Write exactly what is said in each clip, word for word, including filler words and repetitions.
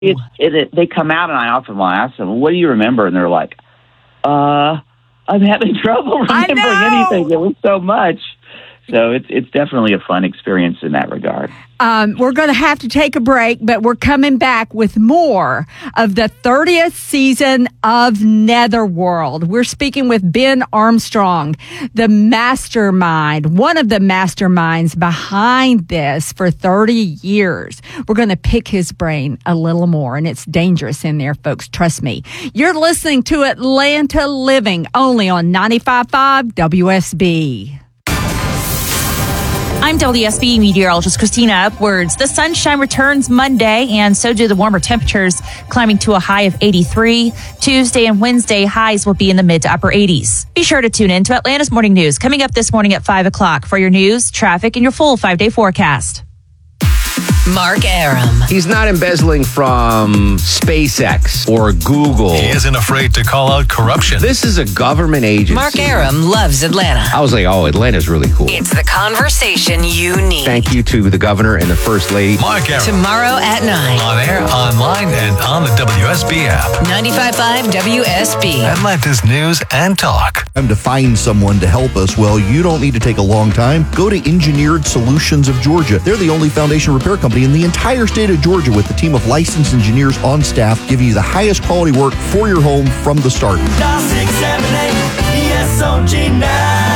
it, it, it, they come out and I often will ask them, what do you remember? And they're like, uh, I'm having trouble remembering anything. There was so much. So it's it's definitely a fun experience in that regard. Um, we're going to have to take a break, but we're coming back with more of the thirtieth season of Netherworld. We're speaking with Ben Armstrong, the mastermind, one of the masterminds behind this for thirty years. We're going to pick his brain a little more, and it's dangerous in there, folks. Trust me. You're listening to Atlanta Living, only on ninety-five point five W S B. I'm W S B meteorologist Christina Upwards. The sunshine returns Monday, and so do the warmer temperatures, climbing to a high of eighty-three. Tuesday and Wednesday, highs will be in the mid to upper eighties. Be sure to tune in to Atlanta's Morning News, coming up this morning at five o'clock for your news, traffic, and your full five-day forecast. Mark Arum. He's not embezzling from SpaceX or Google. He isn't afraid to call out corruption. This is a government agency. Mark Arum loves Atlanta. I was like, oh, Atlanta's really cool. It's the conversation you need. Thank you to the governor and the first lady. Mark Arum. Tomorrow at nine. On air, online, and on the W S B app. ninety-five point five W S B. Atlanta's news and talk. I'm to find someone to help us. Well, you don't need to take a long time. Go to Engineered Solutions of Georgia. They're the only foundation repair company in the entire state of Georgia, with a team of licensed engineers on staff, giving you the highest quality work for your home from the start. six seven eight E S O G now.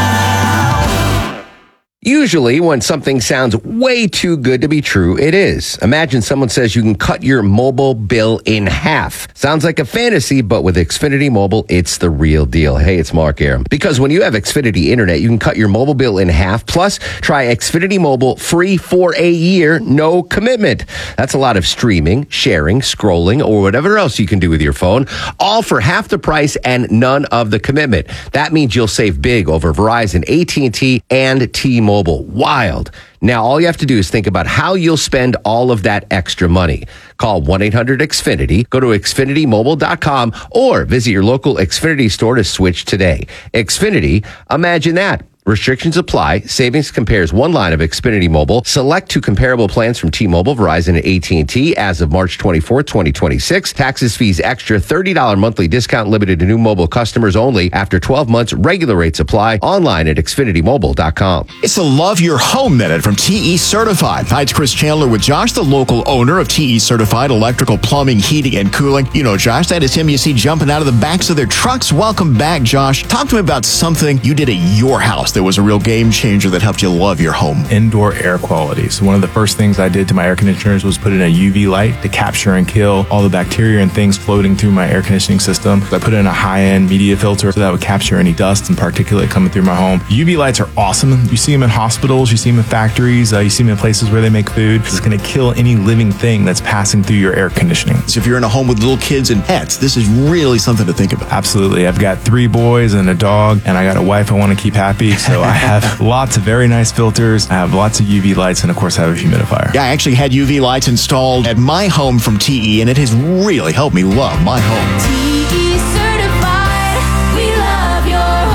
Usually, when something sounds way too good to be true, it is. Imagine someone says you can cut your mobile bill in half. Sounds like a fantasy, but with Xfinity Mobile, it's the real deal. Hey, it's Mark Arum. Because when you have Xfinity Internet, you can cut your mobile bill in half. Plus, try Xfinity Mobile free for a year, no commitment. That's a lot of streaming, sharing, scrolling, or whatever else you can do with your phone, all for half the price and none of the commitment. That means you'll save big over Verizon, A T and T, and T-Mobile. Wild. Now, all you have to do is think about how you'll spend all of that extra money. Call one eight hundred X Finity, go to Xfinity Mobile dot com, or visit your local Xfinity store to switch today. Xfinity, imagine that. Restrictions apply. Savings compares one line of Xfinity Mobile. Select two comparable plans from T-Mobile, Verizon, and A T and T as of March twenty-fourth, twenty twenty-six. Taxes, fees, extra thirty dollars monthly discount limited to new mobile customers only. After twelve months, regular rates apply. Online at Xfinity Mobile dot com. It's the Love Your Home Minute from T E Certified. Hi, it's Chris Chandler with Josh, the local owner of T E Certified Electrical, Plumbing, Heating, and Cooling. You know Josh, that is him you see jumping out of the backs of their trucks. Welcome back, Josh. Talk to me about something you did at your house that was a real game changer that helped you love your home. Indoor air quality. So one of the first things I did to my air conditioners was put in a U V light to capture and kill all the bacteria and things floating through my air conditioning system. I put in a high-end media filter so that would capture any dust and particulate coming through my home. U V lights are awesome. You see them in hospitals, you see them in factories, uh, you see them in places where they make food. It's going to kill any living thing that's passing through your air conditioning. So if you're in a home with little kids and pets, this is really something to think about. Absolutely. I've got three boys and a dog, and I got a wife I want to keep happy, so I have lots of very nice filters. I have lots of U V lights, and of course I have a humidifier. Yeah, I actually had U V lights installed at my home from T E, and it has really helped me love my home. T E certified, we love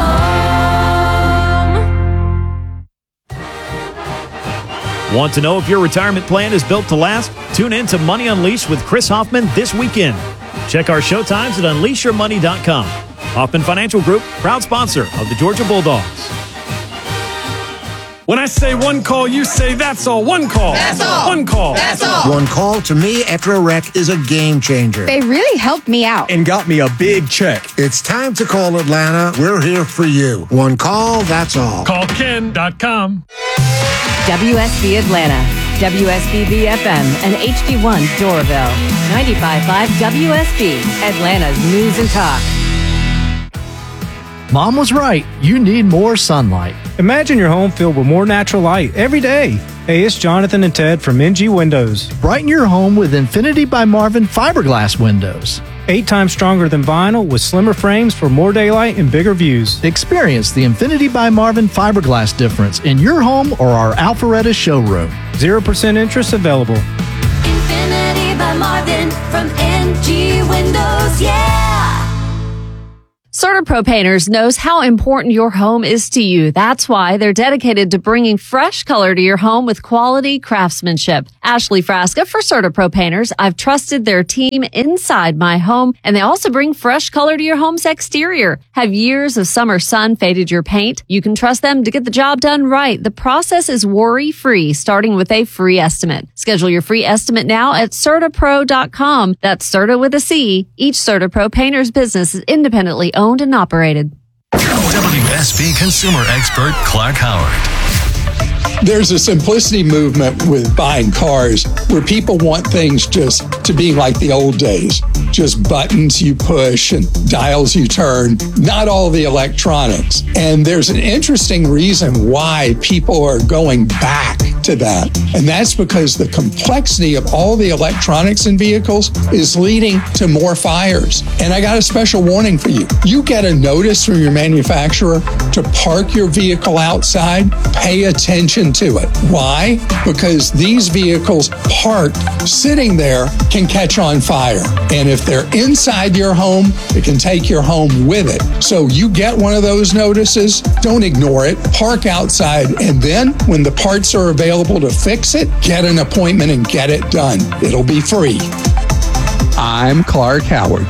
your home. Want to know if your retirement plan is built to last? Tune in to Money Unleashed with Chris Hoffman this weekend. Check our show times at unleash your money dot com. Hoffman Financial Group, proud sponsor of the Georgia Bulldogs. When I say one call, you say that's all. One call. That's all. One call. That's all. One call to me after a wreck is a game changer. They really helped me out. And got me a big check. It's time to call Atlanta. We're here for you. One call, that's all. Call Ken dot com. W S B Atlanta, W S B V F M, and H D one Doraville. ninety-five point five W S B, Atlanta's news and talk. Mom was right. You need more sunlight. Imagine your home filled with more natural light every day. Hey, it's Jonathan and Ted from N G Windows. Brighten your home with Infinity by Marvin fiberglass windows. Eight times stronger than vinyl with slimmer frames for more daylight and bigger views. Experience the Infinity by Marvin fiberglass difference in your home or our Alpharetta showroom. zero percent interest available. Infinity by Marvin from N G Windows, yeah! CertaPro Painters knows how important your home is to you. That's why they're dedicated to bringing fresh color to your home with quality craftsmanship. Ashley Frasca for CertaPro Painters. I've trusted their team inside my home, and they also bring fresh color to your home's exterior. Have years of summer sun faded your paint? You can trust them to get the job done right. The process is worry-free, starting with a free estimate. Schedule your free estimate now at Certa Pro dot com. That's Certa with a C. Each CertaPro Painters business is independently owned and operated. W S B consumer expert Clark Howard. There's a simplicity movement with buying cars where people want things just to be like the old days. Just buttons you push and dials you turn, not all the electronics. And there's an interesting reason why people are going back to that. And that's because the complexity of all the electronics in vehicles is leading to more fires. And I got a special warning for you. You get a notice from your manufacturer to park your vehicle outside, pay attention to it. Why? Because these vehicles parked, sitting there, can catch on fire. And if they're inside your home, it can take your home with it. So you get one of those notices, don't ignore it, park outside, and then when the parts are available to fix it, get an appointment and get it done. It'll be free. I'm Clark Howard.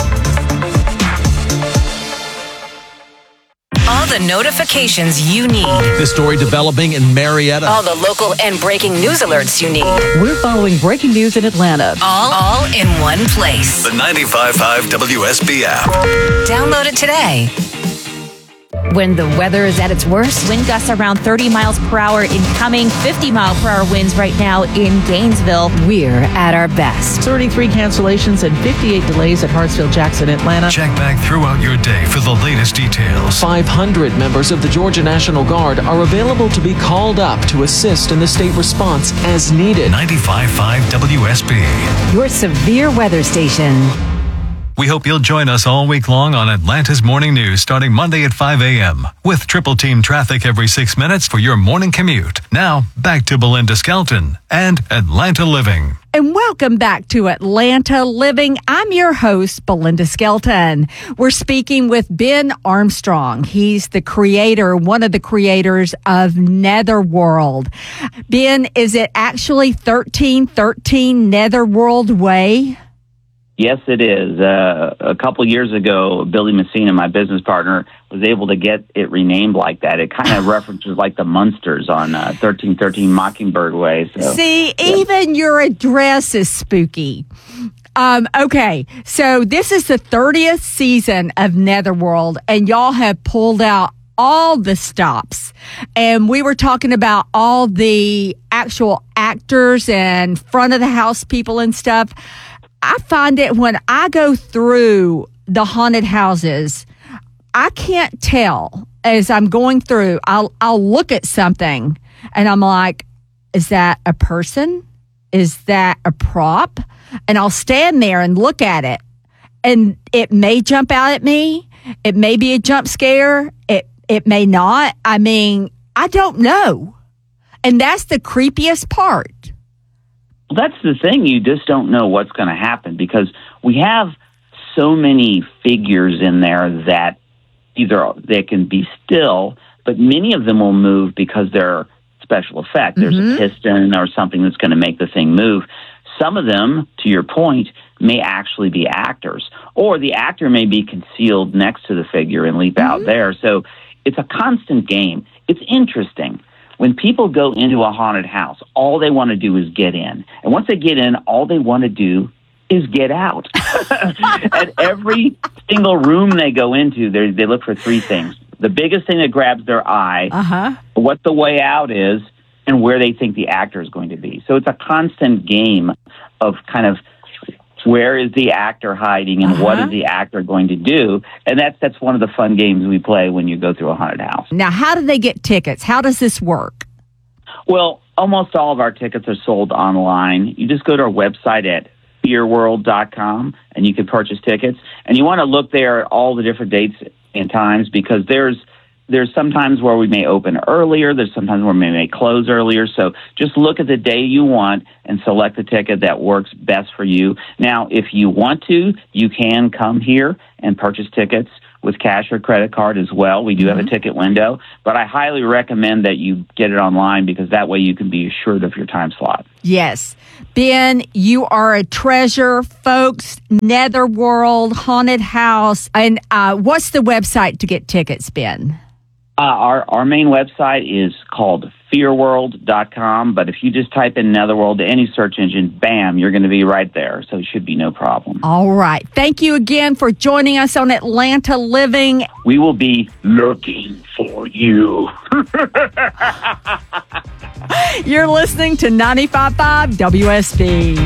All the notifications you need. The story developing in Marietta. All the local and breaking news alerts you need. We're following breaking news in Atlanta. All, all in one place. The ninety-five point five W S B app. Download it today. When the weather is at its worst, Wind gusts around thirty miles per hour incoming, fifty mile per hour winds right now in Gainesville. We're at our best. thirty-three cancellations and fifty-eight delays at Hartsfield Jackson, Atlanta. Check back throughout your day for the latest details. five hundred members of the Georgia National Guard are available to be called up to assist in the state response as needed. ninety-five point five W S B. Your severe weather station. We hope you'll join us all week long on Atlanta's Morning News starting Monday at five a.m. with triple team traffic every six minutes for your morning commute. Now, back to Belinda Skelton and Atlanta Living. And welcome back to Atlanta Living. I'm your host, Belinda Skelton. We're speaking with Ben Armstrong. He's the creator, one of the creators of Netherworld. Ben, is it actually thirteen thirteen Netherworld Way? Yes, it is. Uh, a couple years ago, Billy Messina, my business partner, was able to get it renamed like that. It kind of references like the Munsters on uh, thirteen thirteen Mockingbird Way. So, See, yeah. even your address is spooky. Um, okay, so this is the thirtieth season of Netherworld, and y'all have pulled out all the stops. And we were talking about all the actual actors and front of the house people and stuff. I find it when I go through the haunted houses, I can't tell as I'm going through. I'll I'll look at something and I'm like, is that a person? Is that a prop? And I'll stand there and look at it, and it may jump out at me. It may be a jump scare. It it may not. I mean, I don't know, and that's the creepiest part. Well, that's the thing. You just don't know what's going to happen because we have so many figures in there that either they can be still, but many of them will move because they're special effect. There's mm-hmm. a piston or something that's going to make the thing move. Some of them, to your point, may actually be actors, or the actor may be concealed next to the figure and leap mm-hmm. out there. So it's a constant game. It's interesting. When people go into a haunted house, all they want to do is get in. And once they get in, all they want to do is get out. At every single room they go into, they look for three things. The biggest thing that grabs their eye, uh-huh. what the way out is, and where they think the actor is going to be. So it's a constant game of kind of where is the actor hiding and uh-huh. what is the actor going to do? And that's that's one of the fun games we play when you go through a haunted house. Now, how do they get tickets? How does this work? Well, almost all of our tickets are sold online. You just go to our website at fear world dot com and you can purchase tickets. And you want to look there at all the different dates and times because there's There's sometimes where we may open earlier. There's sometimes where we may close earlier. So just look at the day you want and select the ticket that works best for you. Now, if you want to, you can come here and purchase tickets with cash or credit card as well. We do have a ticket window, but I highly recommend that you get it online because that way you can be assured of your time slot. Yes. Ben, you are a treasure, folks. Netherworld, Haunted House. And uh, what's the website to get tickets, Ben? Uh, our, our main website is called fear world dot com, but if you just type in Netherworld to any search engine, bam, you're going to be right there. So it should be no problem. All right. Thank you again for joining us on Atlanta Living. We will be looking for you. You're listening to ninety-five point five W S B.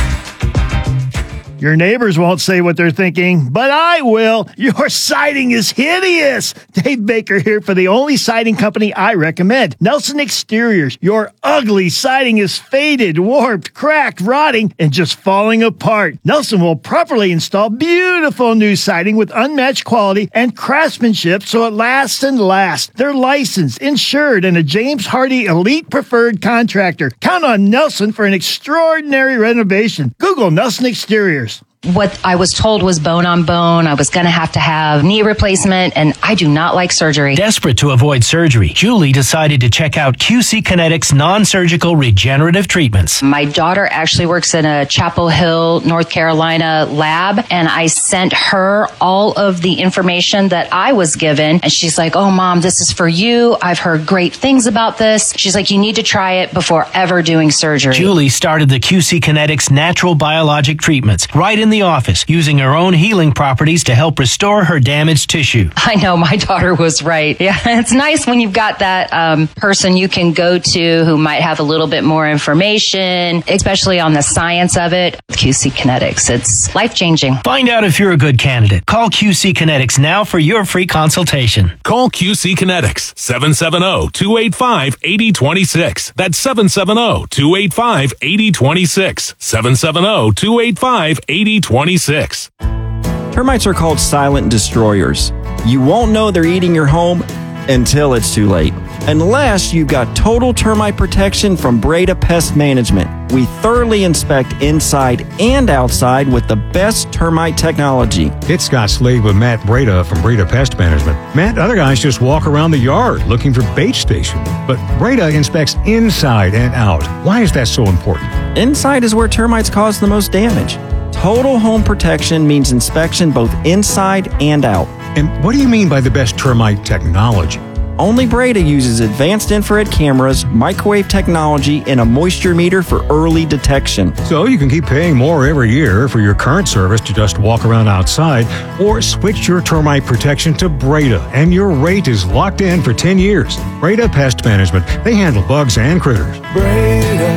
Your neighbors won't say what they're thinking, but I will. Your siding is hideous. Dave Baker here for the only siding company I recommend, Nelson Exteriors. Your ugly siding is faded, warped, cracked, rotting, and just falling apart. Nelson will properly install beautiful new siding with unmatched quality and craftsmanship so it lasts and lasts. They're licensed, insured, and a James Hardy Elite Preferred Contractor. Count on Nelson for an extraordinary renovation. Google Nelson Exteriors. What I was told was bone on bone. I was going to have to have knee replacement, and I do not like surgery. Desperate to avoid surgery, Julie decided to check out Q C Kinetics non-surgical regenerative treatments. My daughter actually works in a Chapel Hill, North Carolina lab, and I sent her all of the information that I was given, and she's like, oh, Mom, this is for you. I've heard great things about this. She's like, you need to try it before ever doing surgery. Julie started the Q C Kinetics natural biologic treatments right in the office, using her own healing properties to help restore her damaged tissue. I know, my daughter was right. Yeah, it's nice when you've got that um, person you can go to who might have a little bit more information, especially on the science of it. Q C Kinetics, it's life-changing. Find out if you're a good candidate. Call Q C Kinetics now for your free consultation. Call Q C Kinetics, seven seven zero, two eight five, eight zero two six. That's seven seven zero, two eight five, eight zero two six. seven seven zero, two eight five, eight zero twenty-six. Termites are called silent destroyers. You won't know they're eating your home until it's too late. Unless you've got total termite protection from Breda Pest Management. We thoroughly inspect inside and outside with the best termite technology. It's Scott Slade with Matt Breda from Breda Pest Management. Matt, other guys just walk around the yard looking for bait stations, but Breda inspects inside and out. Why is that so important? Inside is where termites cause the most damage. Total home protection means inspection both inside and out. And what do you mean by the best termite technology? Only Breda uses advanced infrared cameras, microwave technology, and a moisture meter for early detection. So you can keep paying more every year for your current service to just walk around outside, or switch your termite protection to Breda, and your rate is locked in for ten years. Breda Pest Management. They handle bugs and critters. Breda,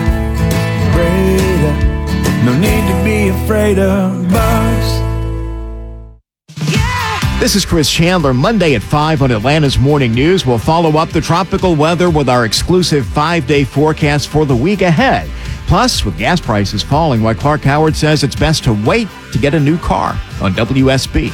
Breda, no need to be afraid of bugs. This is Chris Chandler. Monday at five on Atlanta's Morning News. We'll follow up the tropical weather with our exclusive five-day forecast for the week ahead. Plus, with gas prices falling, why Clark Howard says it's best to wait to get a new car on W S B.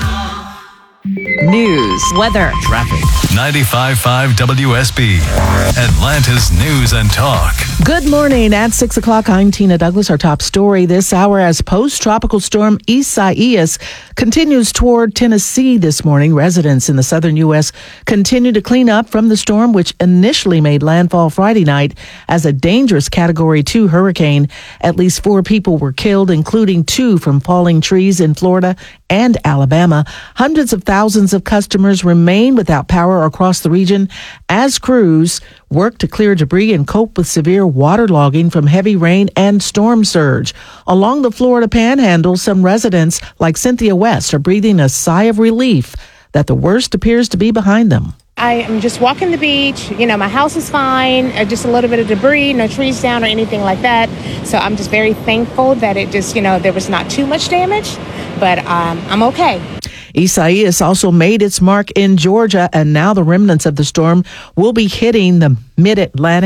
News, weather, traffic. ninety-five point five W S B, Atlanta's News and Talk. Good morning. At six o'clock, I'm Tina Douglas. Our top story this hour as post-tropical storm Isaias continues toward Tennessee this morning. Residents in the southern U S continue to clean up from the storm, which initially made landfall Friday night as a dangerous Category two hurricane. At least four people were killed, including two from falling trees in Florida and Alabama. Hundreds of thousands of customers remain without power across the region as crews work to clear debris and cope with severe waterlogging from heavy rain and storm surge. Along the Florida Panhandle, some residents, like Cynthia West, are breathing a sigh of relief that the worst appears to be behind them. I am just walking the beach. You know, my house is fine. Uh, just a little bit of debris, no trees down or anything like that. So I'm just very thankful that it just, you know, there was not too much damage, but um, I'm okay. Isaias also made its mark in Georgia, and now the remnants of the storm will be hitting the mid-Atlantic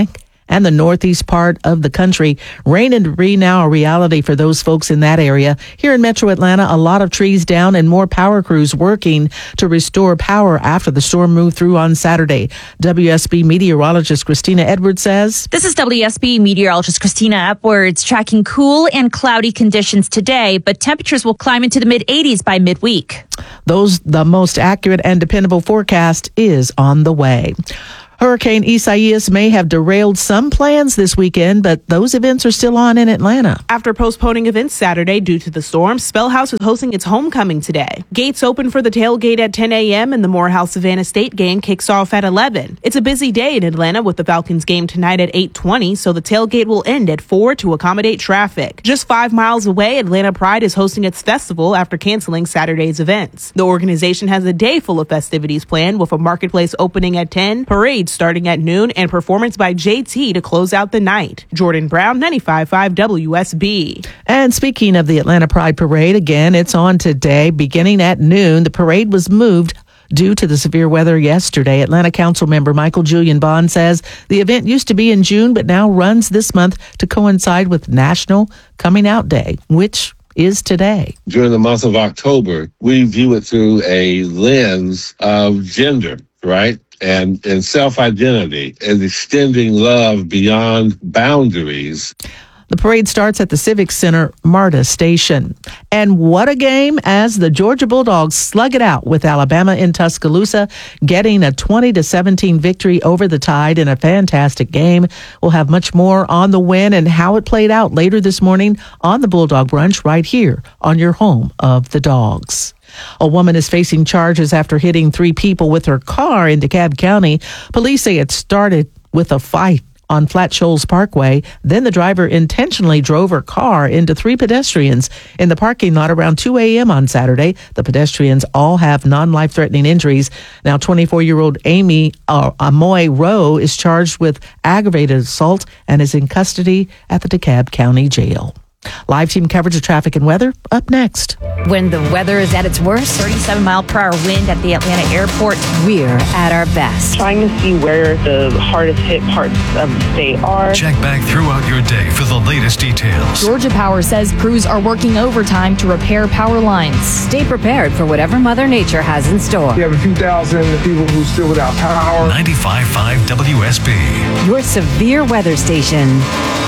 and the northeast part of the country. Rain and debris now a reality for those folks in that area. Here in Metro Atlanta, a lot of trees down and more power crews working to restore power after the storm moved through on Saturday. W S B meteorologist Christina Edwards says, This is W S B meteorologist Christina Edwards tracking cool and cloudy conditions today, but temperatures will climb into the mid eighties by midweek. Those, the most accurate and dependable forecast is on the way. Hurricane Isaias may have derailed some plans this weekend, but those events are still on in Atlanta. After postponing events Saturday due to the storm, Spellhouse is hosting its homecoming today. Gates open for the tailgate at ten a.m. and the Morehouse Savannah State game kicks off at eleven. It's a busy day in Atlanta with the Falcons game tonight at eight twenty, so the tailgate will end at four to accommodate traffic. Just five miles away, Atlanta Pride is hosting its festival after canceling Saturday's events. The organization has a day full of festivities planned with a marketplace opening at ten, parade starting at noon, and performance by J T to close out the night. Jordan Brown, ninety-five point five W S B. And speaking of the Atlanta Pride Parade, again, it's on today, beginning at noon. The parade was moved due to the severe weather yesterday. Atlanta Council member Michael Julian Bond says the event used to be in June, but now runs this month to coincide with National Coming Out Day, which is today. During the month of October, we view it through a lens of gender, right? And, and self-identity and extending love beyond boundaries. The parade starts at the Civic Center MARTA station. And what a game as the Georgia Bulldogs slug it out with Alabama in Tuscaloosa, getting a twenty to seventeen victory over the Tide in a fantastic game. We'll have much more on the win and how it played out later this morning on the Bulldog Brunch right here on your home of the Dogs. A woman is facing charges after hitting three people with her car in DeKalb County. Police say it started with a fight on Flat Shoals Parkway. Then the driver intentionally drove her car into three pedestrians in the parking lot around two a.m. on Saturday. The pedestrians all have non-life-threatening injuries. Now, twenty-four-year-old Amy uh, Amoy Rowe is charged with aggravated assault and is in custody at the DeKalb County Jail. Live team coverage of traffic and weather up next. When the weather is at its worst, thirty-seven mile per hour wind at the Atlanta airport. We're at our best. Trying to see where the hardest hit parts of the state are. Check back throughout your day for the latest details. Georgia Power says crews are working overtime to repair power lines. Stay prepared for whatever Mother Nature has in store. We have a few thousand people who are still without power. ninety-five point five W S B. Your severe weather station.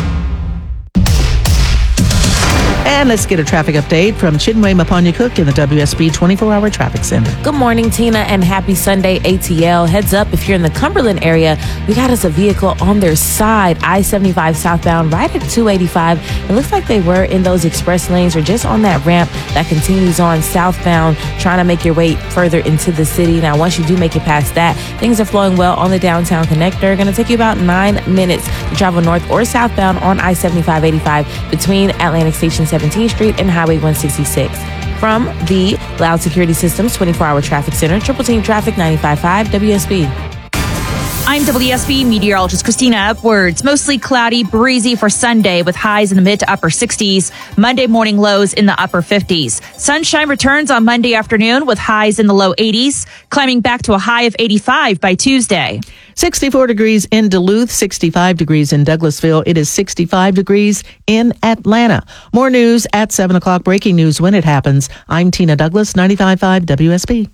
And let's get a traffic update from Chinwe Mapanya-Cook in the W S B twenty-four hour Traffic Center. Good morning, Tina, and happy Sunday, A T L. Heads up, if you're in the Cumberland area, we got us a vehicle on their side, I seventy-five southbound, right at two eighty-five. It looks like they were in those express lanes or just on that ramp that continues on southbound, trying to make your way further into the city. Now, once you do make it past that, things are flowing well on the downtown connector. Going to take you about nine minutes to travel north or southbound on I seventy-five eighty-five between Atlantic Station seventeenth Street and Highway one sixty-six. From the Loud Security Systems twenty-four hour Traffic Center, Triple Team Traffic ninety-five point five W S B. I'm W S B meteorologist Christina Upwards. Mostly cloudy, breezy for Sunday with highs in the mid to upper sixties. Monday morning lows in the upper fifties. Sunshine returns on Monday afternoon with highs in the low eighties, climbing back to a high of eighty-five by Tuesday. sixty-four degrees in Duluth, sixty-five degrees in Douglasville. It is sixty-five degrees in Atlanta. More news at seven o'clock. Breaking news when it happens. I'm Tina Douglas, ninety-five point five W S B.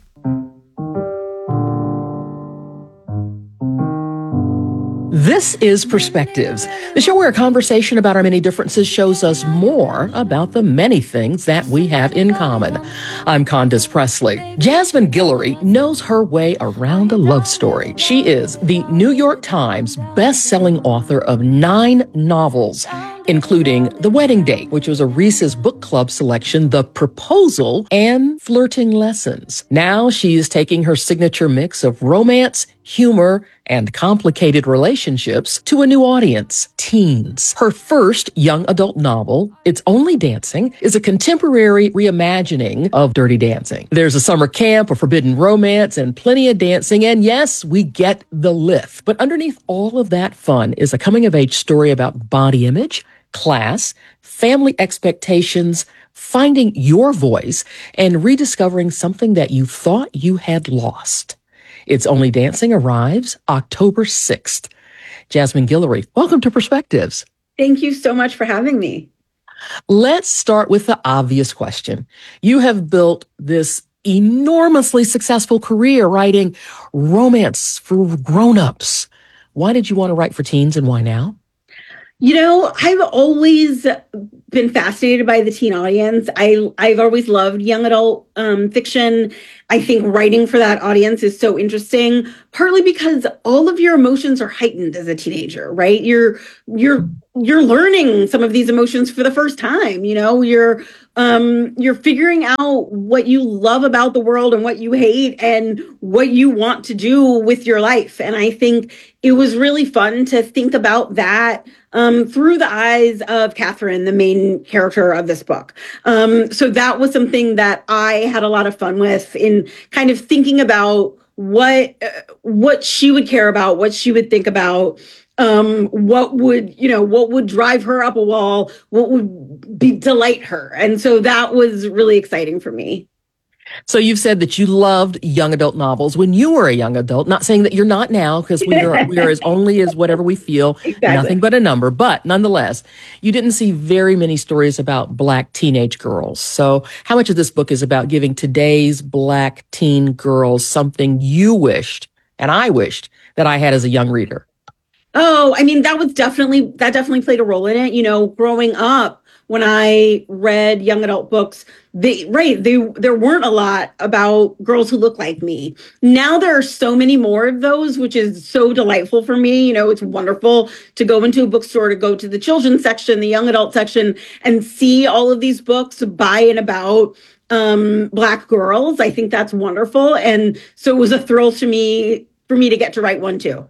This is Perspectives, the show where a conversation about our many differences shows us more about the many things that we have in common. I'm Candace Presley. Jasmine Guillory knows her way around a love story. She is the New York Times best-selling author of nine novels, including The Wedding Date, which was a Reese's Book Club selection, The Proposal, and Flirting Lessons. Now she is taking her signature mix of romance, humor, and complicated relationships to a new audience, teens. Her first young adult novel, It's Only Dancing, is a contemporary reimagining of Dirty Dancing. There's a summer camp, a forbidden romance, and plenty of dancing, and yes, we get the lift. But underneath all of that fun is a coming-of-age story about body image, class, family expectations, finding your voice, and rediscovering something that you thought you had lost. It's Only Dancing arrives October sixth. Jasmine Guillory, welcome to Perspectives. Thank you so much for having me. Let's start with the obvious question. You have built this enormously successful career writing romance for grown-ups. Why did you want to write for teens and why now? You know, I've always been fascinated by the teen audience. I, I've always loved young adult um, fiction. I think writing for that audience is so interesting, partly because all of your emotions are heightened as a teenager, right? You're, you're, you're learning some of these emotions for the first time. You know, you're, um, you're figuring out what you love about the world and what you hate and what you want to do with your life. And I think it was really fun to think about that um, through the eyes of Catherine, the main character of this book. Um, so that was something that I had a lot of fun with in kind of thinking about what uh, what she would care about, what she would think about, um, what would, you know, what would drive her up a wall, what would be delight her. And so that was really exciting for me. So you've said that you loved young adult novels when you were a young adult, not saying that you're not now, because we are, we are as only as whatever we feel, exactly. Nothing but a number. But nonetheless, you didn't see very many stories about Black teenage girls. So how much of this book is about giving today's Black teen girls something you wished, and I wished, that I had as a young reader? Oh, I mean, that was definitely, that definitely played a role in it. You know, growing up, when I read young adult books, they, right, they, there weren't a lot about girls who look like me. Now there are so many more of those, which is so delightful for me. You know, it's wonderful to go into a bookstore, to go to the children's section, the young adult section, and see all of these books by and about um, Black girls. I think that's wonderful. And so it was a thrill to me, for me to get to write one too.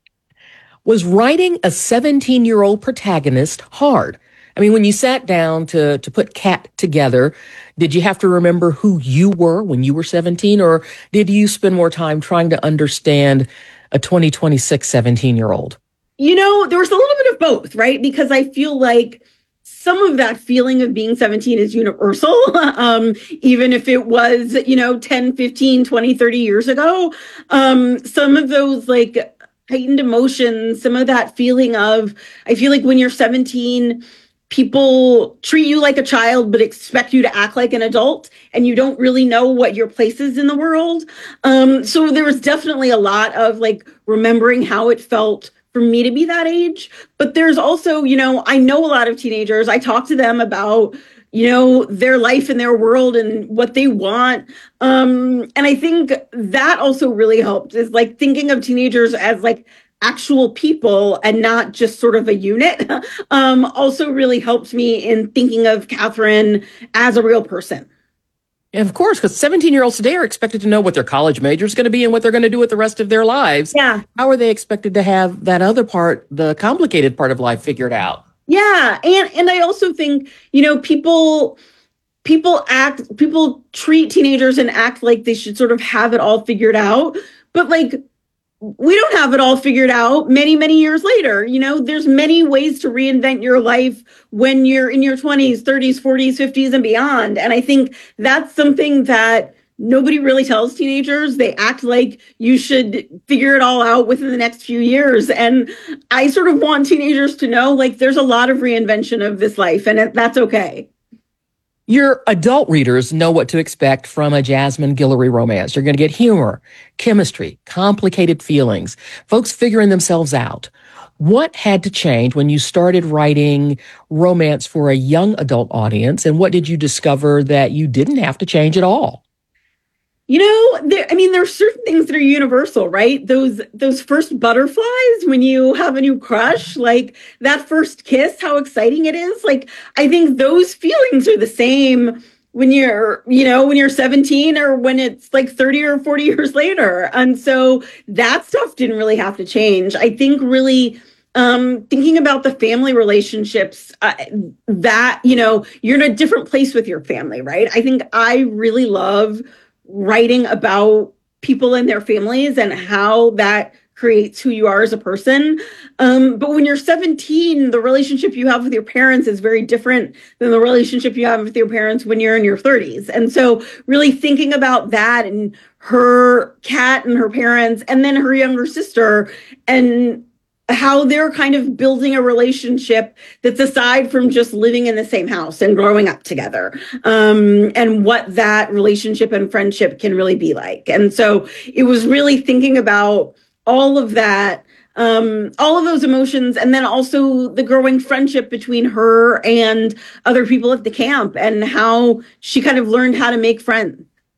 Was writing a seventeen-year-old protagonist hard? I mean, when you sat down to, to put Cat together, did you have to remember who you were when you were seventeen, or did you spend more time trying to understand a twenty twenty-six seventeen-year-old? You know, there was a little bit of both, right? Because I feel like some of that feeling of being seventeen is universal, um, even if it was, you know, ten, fifteen, twenty, thirty years ago. Um, some of those, like, heightened emotions, some of that feeling of, I feel like when you're seventeen, people treat you like a child, but expect you to act like an adult, and you don't really know what your place is in the world. Um, so there was definitely a lot of like remembering how it felt for me to be that age. But there's also, you know, I know a lot of teenagers. I talk to them about, you know, their life and their world and what they want. Um, and I think that also really helped, is like thinking of teenagers as like actual people and not just sort of a unit, um, also really helped me in thinking of Catherine as a real person. And of course, because seventeen-year-olds today are expected to know what their college major is going to be and what they're going to do with the rest of their lives. Yeah. How are they expected to have that other part, the complicated part of life, figured out? Yeah. And, and I also think, you know, people, people act, people treat teenagers and act like they should sort of have it all figured out. But like, we don't have it all figured out many, many years later. You know, there's many ways to reinvent your life when you're in your twenties, thirties, forties, fifties, and beyond. And I think that's something that nobody really tells teenagers. They act like you should figure it all out within the next few years. And I sort of want teenagers to know, like, there's a lot of reinvention of this life, and that's okay. Your adult readers know what to expect from a Jasmine Guillory romance. You're going to get humor, chemistry, complicated feelings, folks figuring themselves out. What had to change when you started writing romance for a young adult audience, and what did you discover that you didn't have to change at all? You know, there, I mean, there are certain things that are universal, right? Those those first butterflies when you have a new crush, like that first kiss, how exciting it is. Like, I think those feelings are the same when you're, you know, when you're seventeen or when it's like thirty or forty years later. And so that stuff didn't really have to change. I think really um, thinking about the family relationships, uh, that, you know, you're in a different place with your family, right? I think I really love writing about people and their families and how that creates who you are as a person. Um, but when you're seventeen, the relationship you have with your parents is very different than the relationship you have with your parents when you're in your thirties. And so really thinking about that and her Cat and her parents and then her younger sister, and how they're kind of building a relationship that's aside from just living in the same house and growing up together, um, and what that relationship and friendship can really be like. And so it was really thinking about all of that, um, all of those emotions, and then also the growing friendship between her and other people at the camp and how she kind of learned how to make friends.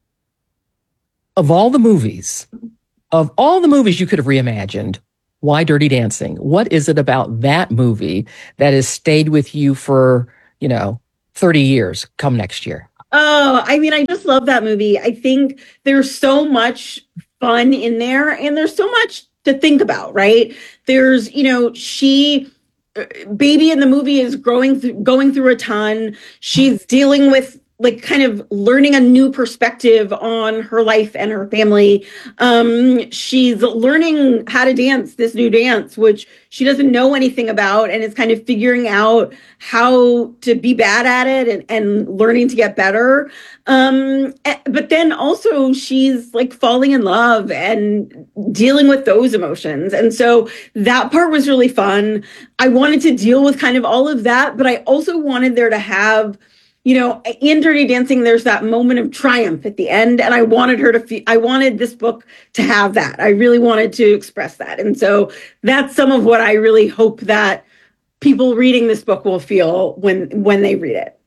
Of all the movies, of all the movies you could have reimagined, why Dirty Dancing? What is it about that movie that has stayed with you for, you know, thirty years come next year? Oh, I mean, I just love that movie. I think there's so much fun in there and there's so much to think about, right? There's, you know, she, Baby in the movie is growing through, going through a ton. She's dealing with like kind of learning a new perspective on her life and her family. Um, she's learning how to dance this new dance, which she doesn't know anything about, and is kind of figuring out how to be bad at it and, and learning to get better. Um, but then also she's like falling in love and dealing with those emotions. And so that part was really fun. I wanted to deal with kind of all of that, but I also wanted there to have, you know, in Dirty Dancing, there's that moment of triumph at the end. And I wanted her to, fe- I wanted this book to have that. I really wanted to express that. And so that's some of what I really hope that people reading this book will feel when, when they read it.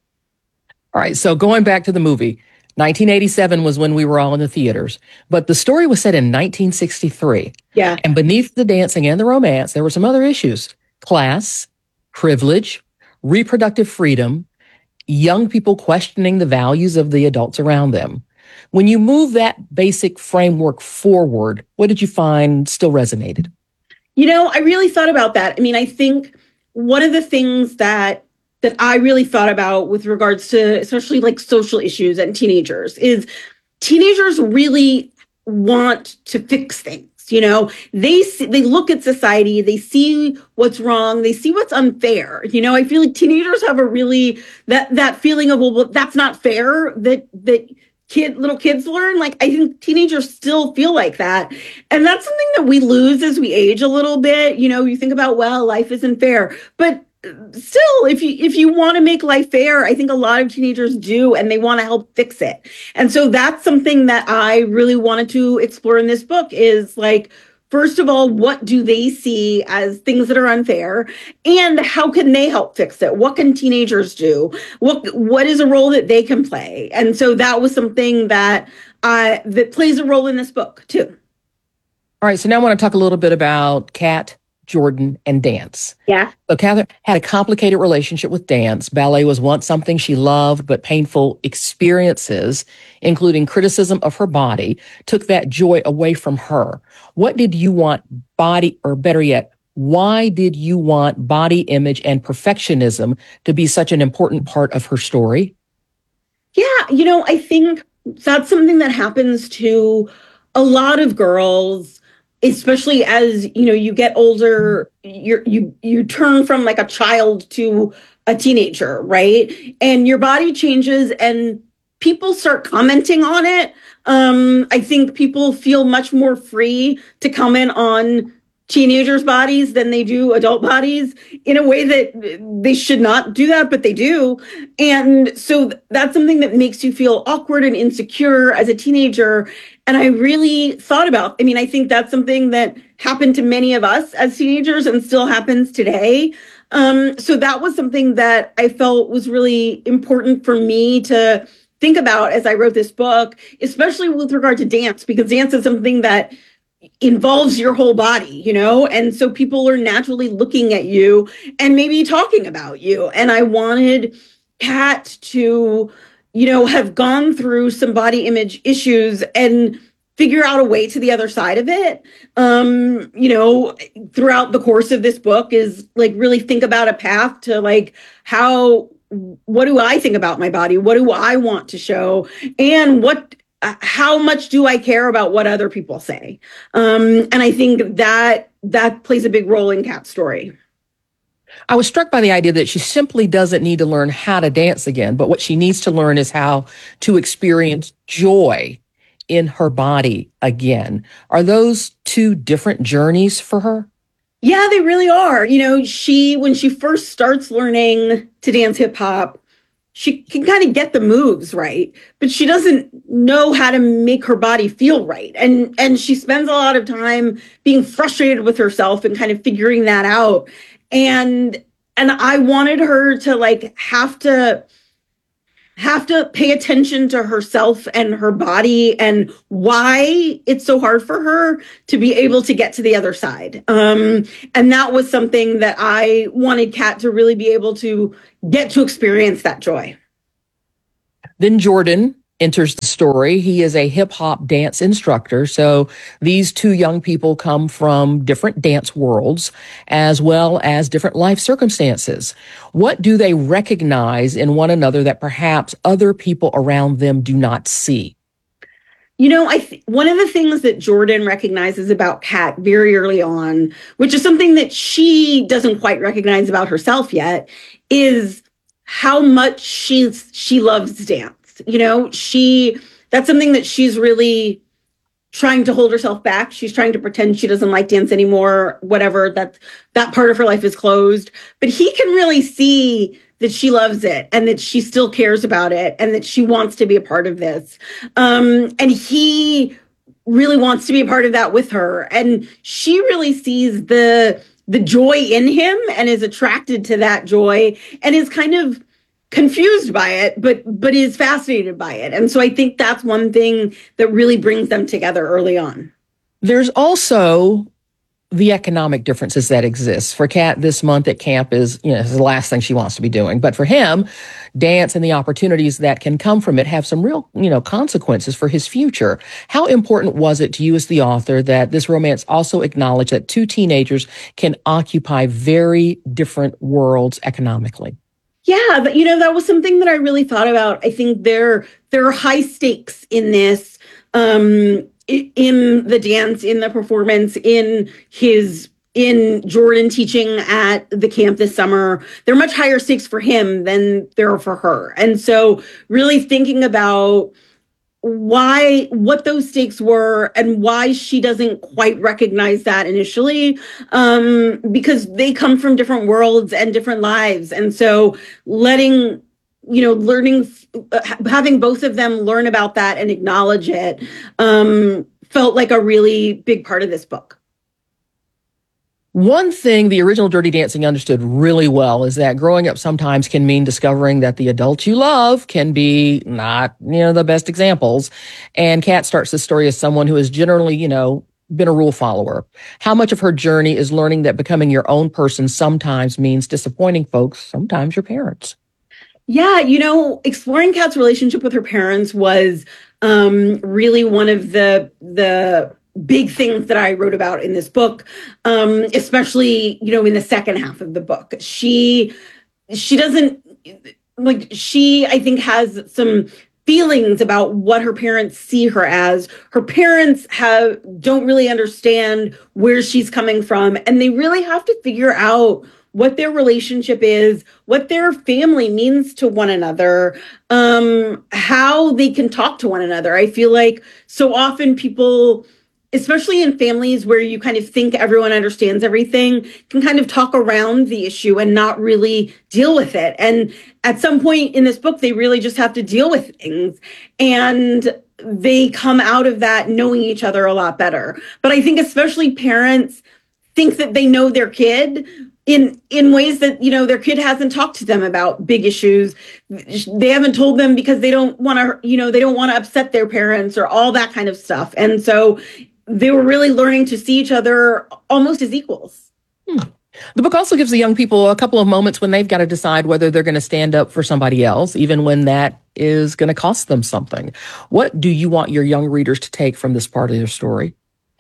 All right. So going back to the movie, nineteen eighty-seven was when we were all in the theaters, but the story was set in nineteen sixty-three. Yeah. And beneath the dancing and the romance, there were some other issues: class, privilege, reproductive freedom, young people questioning the values of the adults around them. When you move that basic framework forward, what did you find still resonated? You know, I really thought about that. I mean, I think one of the things that that I really thought about with regards to especially like social issues and teenagers is teenagers really want to fix things. You know, they see, they look at society, they see what's wrong, they see what's unfair. You know, I feel like teenagers have a really that that feeling of, well, well that's not fair that that kid little kids learn. Like, I think teenagers still feel like that, and that's something that we lose as we age a little bit. You know, you think about, well, life isn't fair, but still, if you if you want to make life fair, I think a lot of teenagers do, and they want to help fix it. And so that's something that I really wanted to explore in this book is like, first of all, what do they see as things that are unfair, and how can they help fix it? What can teenagers do? What what is a role that they can play? And so that was something that uh, that plays a role in this book too. All right, so now I want to talk a little bit about Kat, Jordan, and dance. Yeah. So Catherine had a complicated relationship with dance. Ballet was once something she loved, but painful experiences, including criticism of her body, took that joy away from her. What did you want body, or better yet, why did you want body image and perfectionism to be such an important part of her story? Yeah, you know, I think that's something that happens to a lot of girls, especially as, you know, you get older, you're, you you turn from like a child to a teenager, right? And your body changes and people start commenting on it. Um, I think people feel much more free to comment on teenagers' bodies than they do adult bodies in a way that they should not do that, but they do. And so that's something that makes you feel awkward and insecure as a teenager. And I really thought about, I mean, I think that's something that happened to many of us as teenagers and still happens today. Um, so that was something that I felt was really important for me to think about as I wrote this book, especially with regard to dance, because dance is something that involves your whole body, you know? And so people are naturally looking at you and maybe talking about you. And I wanted Kat to, you know, have gone through some body image issues and figure out a way to the other side of it. Um, you know, throughout the course of this book is like really think about a path to like how, what do I think about my body? What do I want to show? And what, Uh, how much do I care about what other people say? Um, and I think that that plays a big role in Kat's story. I was struck by the idea that she simply doesn't need to learn how to dance again, but what she needs to learn is how to experience joy in her body again. Are those two different journeys for her? Yeah, they really are. You know, she, when she first starts learning to dance hip hop, she can kind of get the moves right, but she doesn't know how to make her body feel right. And, and she spends a lot of time being frustrated with herself and kind of figuring that out. And, and I wanted her to like have to, have to pay attention to herself and her body and why it's so hard for her to be able to get to the other side. Um, and that was something that I wanted Kat to really be able to get to experience that joy. Then Jordan enters the story. He is a hip hop dance instructor. So these two young people come from different dance worlds as well as different life circumstances. What do they recognize in one another that perhaps other people around them do not see? You know, I th- one of the things that Jordan recognizes about Kat very early on, which is something that she doesn't quite recognize about herself yet, is how much she's she loves dance. You know, she, that's something that she's really trying to hold herself back. She's trying to pretend she doesn't like dance anymore, whatever, that, that part of her life is closed. But he can really see that she loves it and that she still cares about it and that she wants to be a part of this. Um, and he really wants to be a part of that with her. And she really sees the, the joy in him and is attracted to that joy and is kind of confused by it, but but is fascinated by it. And so I think that's one thing that really brings them together early on. There's also the economic differences that exist. For Kat, this month at camp is, you know, is the last thing she wants to be doing. But for him, dance and the opportunities that can come from it have some real, you know, consequences for his future. How important was it to you as the author that this romance also acknowledged that two teenagers can occupy very different worlds economically? Yeah, but you know, that was something that I really thought about. I think there there are high stakes in this, um, in the dance, in the performance, in his in Jordan teaching at the camp this summer. There are much higher stakes for him than there are for her. And so really thinking about why, what those stakes were and why she doesn't quite recognize that initially, um, because they come from different worlds and different lives. And so letting, you know, learning, uh, having both of them learn about that and acknowledge it, um, felt like a really big part of this book. One thing the original Dirty Dancing understood really well is that growing up sometimes can mean discovering that the adults you love can be not, you know, the best examples. And Kat starts the story as someone who has generally, you know, been a rule follower. How much of her journey is learning that becoming your own person sometimes means disappointing folks, sometimes your parents? Yeah, you know, exploring Kat's relationship with her parents was um, really one of the the big things that I wrote about in this book, um, especially, you know, in the second half of the book. She, she doesn't, like, she, I think, has some feelings about what her parents see her as. Her parents have don't really understand where she's coming from, and they really have to figure out what their relationship is, what their family means to one another, um, how they can talk to one another. I feel like so often people, especially in families where you kind of think everyone understands everything, can kind of talk around the issue and not really deal with it. And at some point in this book, they really just have to deal with things. And they come out of that knowing each other a lot better. But I think especially parents think that they know their kid in in ways that, you know, their kid hasn't talked to them about big issues. They haven't told them because they don't want to, you know, they don't want to upset their parents or all that kind of stuff. And so they were really learning to see each other almost as equals. Hmm. The book also gives the young people a couple of moments when they've got to decide whether they're going to stand up for somebody else, even when that is going to cost them something. What do you want your young readers to take from this part of your story?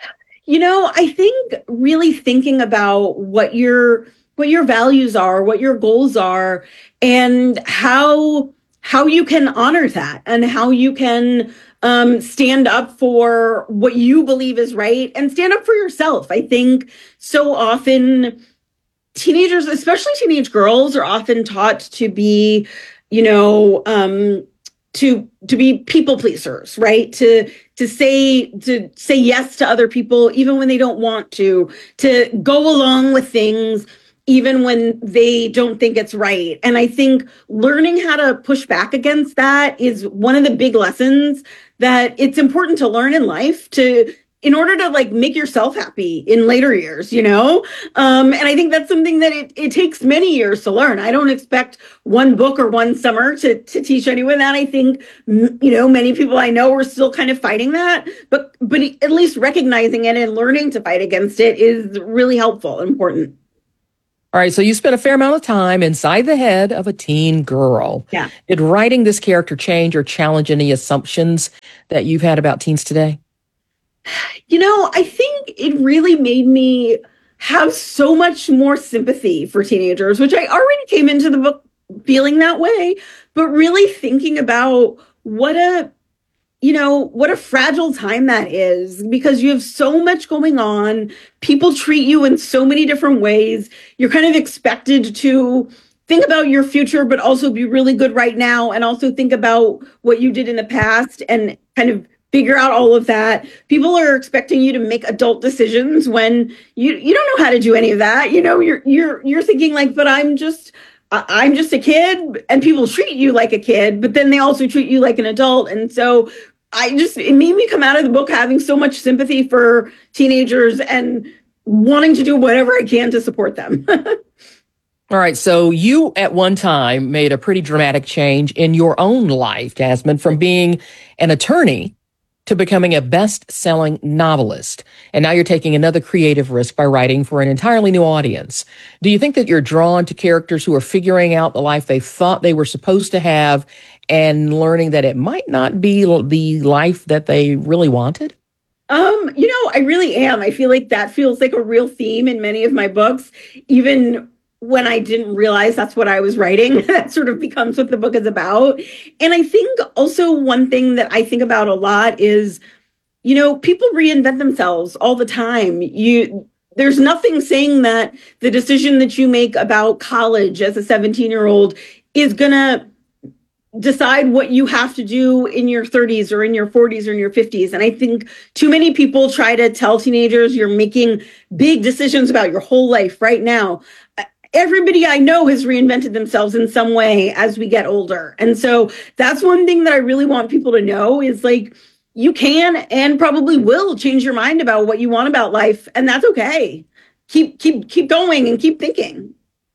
You know, I think really thinking about what your what your values are, what your goals are, and how how you can honor that and how you can um, stand up for what you believe is right and stand up for yourself. I think so often teenagers, especially teenage girls, are often taught to be, you know, um, to to be people pleasers, right? To to say to say yes to other people even when they don't want to, to go along with things even when they don't think it's right. And I think learning how to push back against that is one of the big lessons that it's important to learn in life to in order to like make yourself happy in later years, you know? Um, and I think that's something that it, it takes many years to learn. I don't expect one book or one summer to, to teach anyone that. I think, you know, many people I know are still kind of fighting that, but, but at least recognizing it and learning to fight against it is really helpful and important. All right, so you spent a fair amount of time inside the head of a teen girl. Yeah. Did writing this character change or challenge any assumptions that you've had about teens today? You know, I think it really made me have so much more sympathy for teenagers, which I already came into the book feeling that way, but really thinking about what a, you know, what a fragile time that is because you have so much going on. People treat you in so many different ways. You're kind of expected to think about your future, but also be really good right now and also think about what you did in the past and kind of figure out all of that. People are expecting you to make adult decisions when you you don't know how to do any of that. You know, you're you're you're thinking like, but I'm just I'm just a kid, and people treat you like a kid, but then they also treat you like an adult. And so I just it made me come out of the book having so much sympathy for teenagers and wanting to do whatever I can to support them. All right, so you at one time made a pretty dramatic change in your own life, Jasmine, from being an attorney to becoming a best-selling novelist. And now you're taking another creative risk by writing for an entirely new audience. Do you think that you're drawn to characters who are figuring out the life they thought they were supposed to have and learning that it might not be the life that they really wanted? Um, you know, I really am. I feel like that feels like a real theme in many of my books, even when I didn't realize that's what I was writing. That sort of becomes what the book is about. And I think also one thing that I think about a lot is, you know, people reinvent themselves all the time. You, there's nothing saying that the decision that you make about college as a seventeen-year-old is going to decide what you have to do in your thirties or in your forties or in your fifties. And I think too many people try to tell teenagers you're making big decisions about your whole life right now. Everybody I know has reinvented themselves in some way as we get older. And so that's one thing that I really want people to know is like, you can and probably will change your mind about what you want about life. And that's okay. Keep, keep, keep going and keep thinking.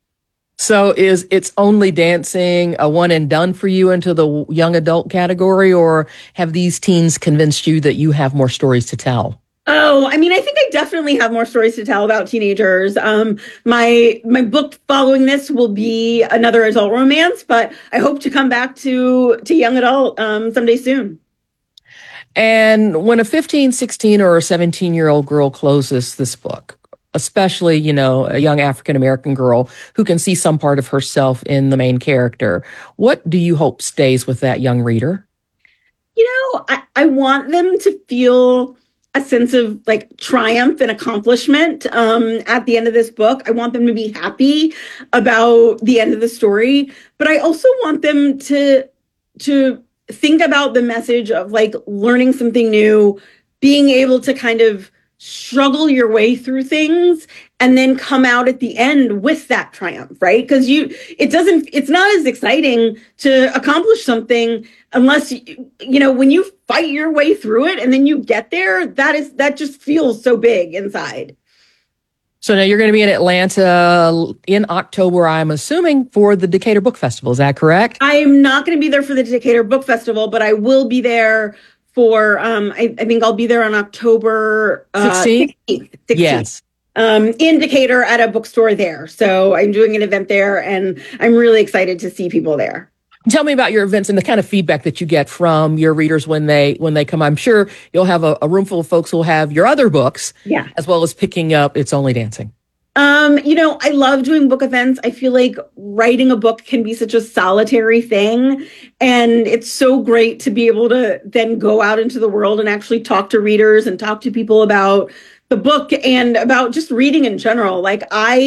So is It's Only Dancing a one and done for you into the young adult category, or have these teens convinced you that you have more stories to tell? Oh, I mean, I think I definitely have more stories to tell about teenagers. Um, my my book following this will be another adult romance, but I hope to come back to to young adult um, someday soon. And when a fifteen, sixteen, or a seventeen-year-old girl closes this book, especially, you know, a young African-American girl who can see some part of herself in the main character, what do you hope stays with that young reader? You know, I, I want them to feel a sense of like triumph and accomplishment um, at the end of this book. I want them to be happy about the end of the story, but I also want them to to think about the message of like learning something new, being able to kind of struggle your way through things and then come out at the end with that triumph, right? Because you, it doesn't, it's not as exciting to accomplish something unless, you, you know, when you fight your way through it and then you get there, that is, that just feels so big inside. So now you're going to be in Atlanta in October, I'm assuming, for the Decatur Book Festival. Is that correct? I'm not going to be there for the Decatur Book Festival, but I will be there for, um, I, I think I'll be there on October uh, sixteenth. sixteenth. Yes. Um, in Decatur at a bookstore there. So I'm doing an event there and I'm really excited to see people there. Tell me about your events and the kind of feedback that you get from your readers when they when they come. I'm sure you'll have a, a room full of folks who will have your other books, yeah, as well as picking up It's Only Dancing. Um, you know, I love doing book events. I feel like writing a book can be such a solitary thing. And it's so great to be able to then go out into the world and actually talk to readers and talk to people about the book and about just reading in general. Like I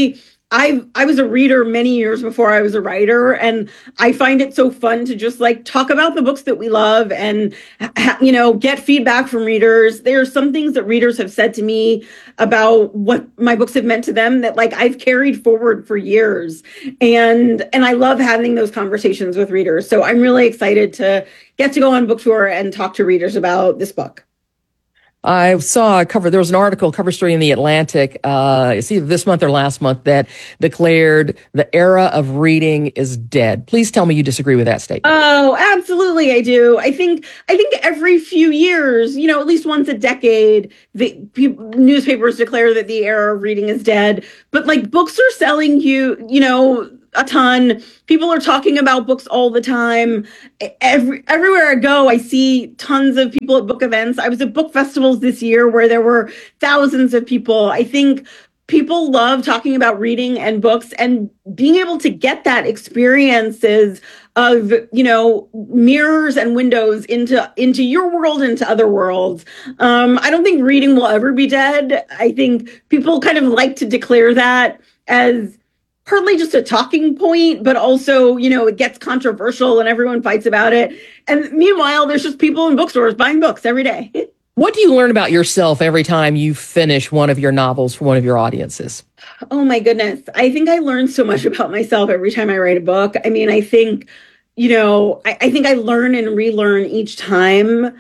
I I was a reader many years before I was a writer, and I find it so fun to just like talk about the books that we love and, ha- you know, get feedback from readers. There are some things that readers have said to me about what my books have meant to them that like I've carried forward for years. And, and I love having those conversations with readers. So I'm really excited to get to go on book tour and talk to readers about this book. I saw a cover, there was an article, cover story in The Atlantic, uh, it's either this month or last month, that declared the era of reading is dead. Please tell me you disagree with that statement. Oh, absolutely, I do. I think I think every few years, you know, at least once a decade, the pe- newspapers declare that the era of reading is dead. But like books are selling you, you know, a ton. People are talking about books all the time. Every, everywhere I go, I see tons of people at book events. I was at book festivals this year where there were thousands of people. I think people love talking about reading and books, and being able to get that experiences of, you know, mirrors and windows into, into your world, into other worlds. Um, I don't think reading will ever be dead. I think people kind of like to declare that as partly just a talking point, but also, you know, it gets controversial and everyone fights about it. And meanwhile, there's just people in bookstores buying books every day. What do you learn about yourself every time you finish one of your novels for one of your audiences? Oh my goodness. I think I learn so much about myself every time I write a book. I mean, I think, you know, I, I think I learn and relearn each time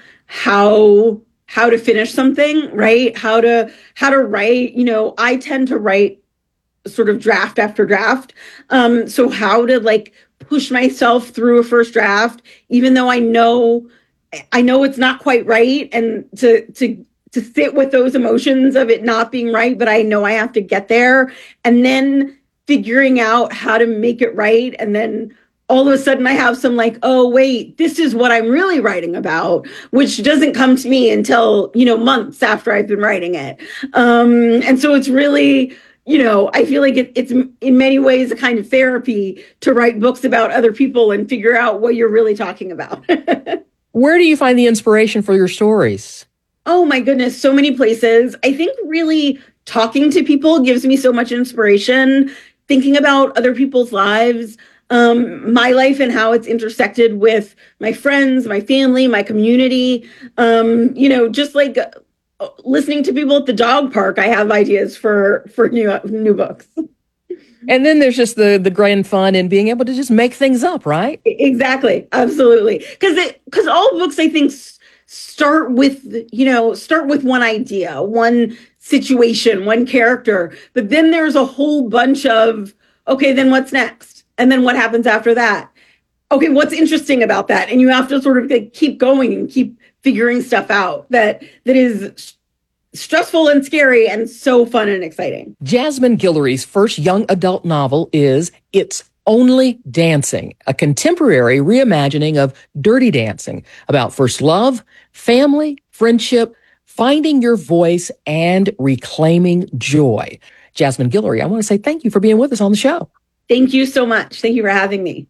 how how to finish something, right? How to how to write. You know, I tend to write sort of draft after draft. Um, so how to like push myself through a first draft, even though I know, I know it's not quite right, and to, to, to sit with those emotions of it not being right, but I know I have to get there, and then figuring out how to make it right. And then all of a sudden I have some like, oh wait, this is what I'm really writing about, which doesn't come to me until, you know, months after I've been writing it. Um, and so it's really, you know, I feel like it, it's in many ways a kind of therapy to write books about other people and figure out what you're really talking about. Where do you find the inspiration for your stories? Oh my goodness, so many places. I think really talking to people gives me so much inspiration, thinking about other people's lives, um, my life and how it's intersected with my friends, my family, my community, um, you know, just like listening to people at the dog park, I have ideas for, for new, new books. And then there's just the, the grand fun in being able to just make things up, right? Exactly. Absolutely. Cause it, cause all books, I think, s- start with, you know, start with one idea, one situation, one character, but then there's a whole bunch of, okay, then what's next? And then what happens after that? Okay, what's interesting about that? And you have to sort of like keep going and keep figuring stuff out that that is stressful and scary and so fun and exciting. Jasmine Guillory's first young adult novel is It's Only Dancing, a contemporary reimagining of Dirty Dancing about first love, family, friendship, finding your voice, and reclaiming joy. Jasmine Guillory, I want to say thank you for being with us on the show. Thank you so much. Thank you for having me.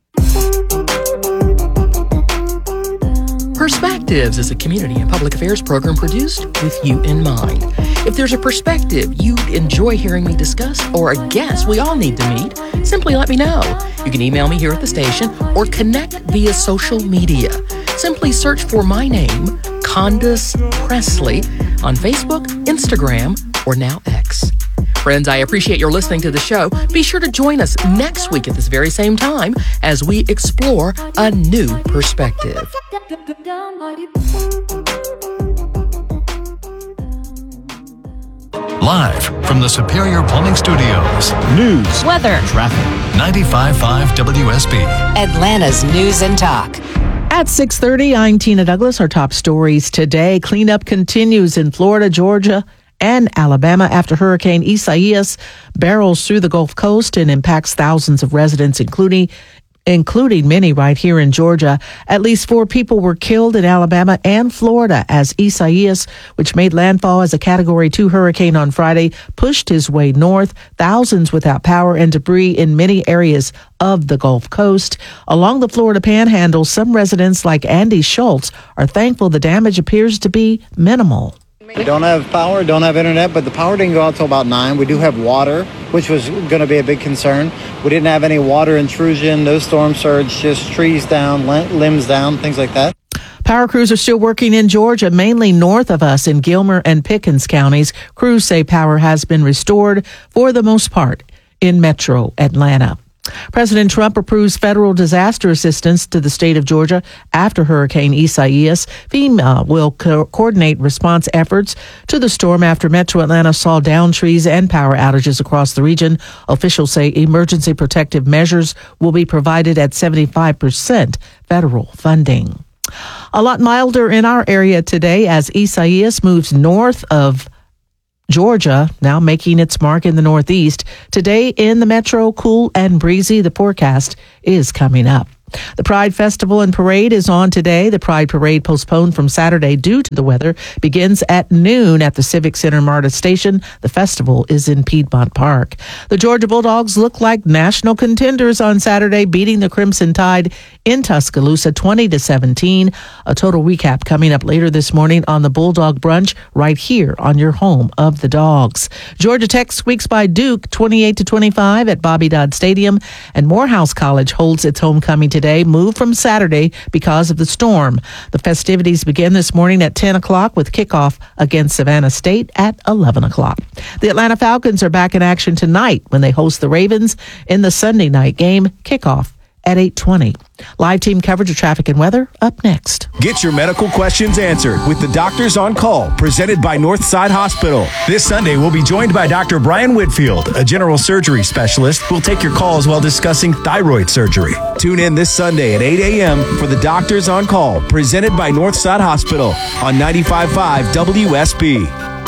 Perspectives is a community and public affairs program produced with you in mind. If there's a perspective you'd enjoy hearing me discuss or a guest we all need to meet, simply let me know. You can email me here at the station or connect via social media. Simply search for my name, Candace Presley, on Facebook, Instagram, or now X. Friends, I appreciate your listening to the show. Be sure to join us next week at this very same time as we explore a new perspective. Live from the Superior Plumbing Studios. News, weather, traffic. ninety-five point five W S B. Atlanta's News and Talk. At six thirty, I'm Tina Douglas. Our top stories today. Cleanup continues in Florida, Georgia, and Alabama after Hurricane Isaias barrels through the Gulf Coast and impacts thousands of residents, including including many right here in Georgia. At least four people were killed in Alabama and Florida as Isaias, which made landfall as a Category two hurricane on Friday, pushed his way north. Thousands without power and debris in many areas of the Gulf Coast. Along the Florida Panhandle, some residents like Andy Schultz are thankful the damage appears to be minimal. We don't have power, don't have internet, but the power didn't go out till about nine. We do have water, which was going to be a big concern. We didn't have any water intrusion, no storm surge, just trees down, limbs down, things like that. Power crews are still working in Georgia, mainly north of us in Gilmer and Pickens counties. Crews say power has been restored for the most part in metro Atlanta. President Trump approves federal disaster assistance to the state of Georgia after Hurricane Isaias. FEMA will co- coordinate response efforts to the storm after Metro Atlanta saw downed trees and power outages across the region. Officials say emergency protective measures will be provided at seventy-five percent federal funding. A lot milder in our area today as Isaias moves north of Georgia, now making its mark in the Northeast. Today in the metro, cool and breezy. The forecast is coming up. The Pride Festival and Parade is on today. The Pride Parade, postponed from Saturday due to the weather, begins at noon at the Civic Center MARTA station. The festival is in Piedmont Park. The Georgia Bulldogs look like national contenders on Saturday, beating the Crimson Tide in Tuscaloosa twenty to seventeen. A total recap coming up later this morning on the Bulldog Brunch right here on your home of the Dogs. Georgia Tech squeaks by Duke twenty-eight to twenty-five at Bobby Dodd Stadium, and Morehouse College holds its homecoming today, moved from Saturday because of the storm. The festivities begin this morning at ten o'clock with kickoff against Savannah State at eleven o'clock. The Atlanta Falcons are back in action tonight when they host the Ravens in the Sunday night game, kickoff at eight twenty. Live team coverage of traffic and weather up next. Get your medical questions answered with the Doctors on Call, presented by Northside Hospital. This Sunday, we'll be joined by Doctor Brian Whitfield, a general surgery specialist who will take your calls while discussing thyroid surgery. Tune in this Sunday at eight a.m. for the Doctors on Call, presented by Northside Hospital on ninety-five point five W S B.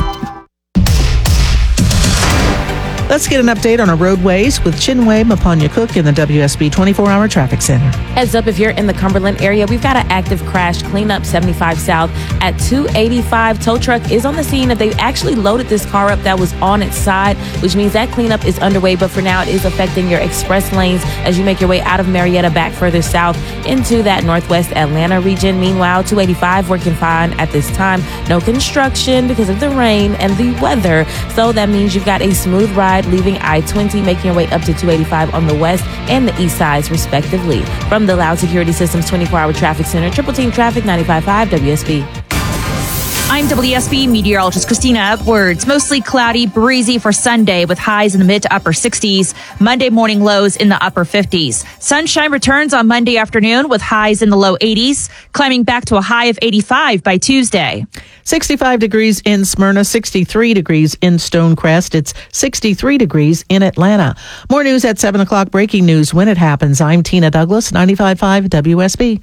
Let's get an update on our roadways with Chinwe Mapanya-Cook in the W S B twenty-four hour Traffic Center. Heads up if you're in the Cumberland area. We've got an active crash cleanup seventy-five South at two eighty-five. Tow truck is on the scene. They've actually loaded this car up that was on its side, which means that cleanup is underway. But for now, it is affecting your express lanes as you make your way out of Marietta back further south into that northwest Atlanta region. Meanwhile, two eighty-five working fine at this time. No construction because of the rain and the weather. So that means you've got a smooth ride leaving I twenty, making your way up to two eighty-five on the west and the east sides, respectively. From the Loud Security Systems twenty-four hour Traffic Center, Triple Team Traffic, ninety-five point five W S B. I'm W S B meteorologist Christina Upwards. Mostly cloudy, breezy for Sunday with highs in the mid to upper sixties. Monday morning lows in the upper fifties. Sunshine returns on Monday afternoon with highs in the low eighties, climbing back to a high of eighty-five by Tuesday. sixty-five degrees in Smyrna, sixty-three degrees in Stonecrest. It's sixty-three degrees in Atlanta. More news at seven o'clock. Breaking news when it happens. I'm Tina Douglas, ninety-five point five W S B.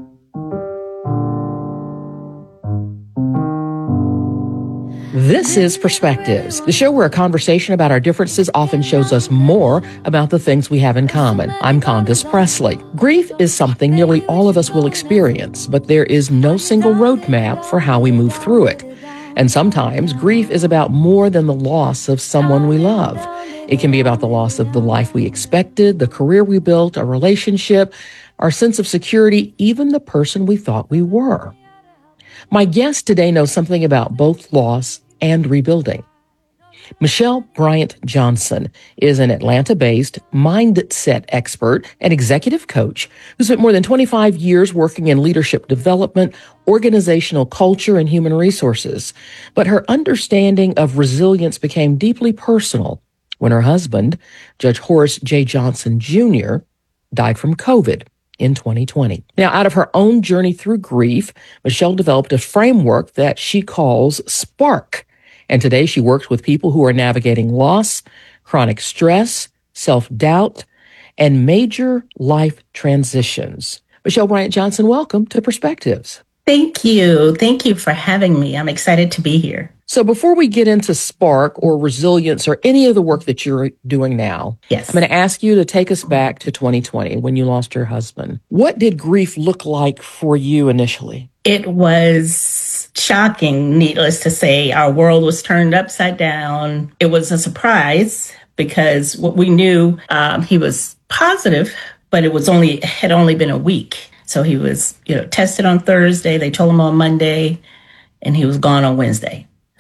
This is Perspectives, the show where a conversation about our differences often shows us more about the things we have in common. I'm Candace Presley. Grief is something nearly all of us will experience, but there is no single roadmap for how we move through it. And sometimes grief is about more than the loss of someone we love. It can be about the loss of the life we expected, the career we built, a relationship, our sense of security, even the person we thought we were. My guest today knows something about both loss and rebuilding. Michelle Bryant Johnson is an Atlanta-based mindset expert and executive coach who spent more than twenty-five years working in leadership development, organizational culture, and human resources. But her understanding of resilience became deeply personal when her husband, Judge Horace J. Johnson Junior, died from COVID in twenty twenty. Now, out of her own journey through grief, Michelle developed a framework that she calls SPARK. And today she works with people who are navigating loss, chronic stress, self-doubt, and major life transitions. Michelle Bryant Johnson, welcome to Perspectives. Thank you. Thank you for having me. I'm excited to be here. So before we get into SPARK or resilience or any of the work that you're doing now, yes, I'm going to ask you to take us back to twenty twenty when you lost your husband. What did grief look like for you initially? It was shocking, needless to say. Our world was turned upside down. It was a surprise because what we knew, um, he was positive, but it was only had only been a week. So he was, you know, tested on Thursday. They told him on Monday, and he was gone on Wednesday.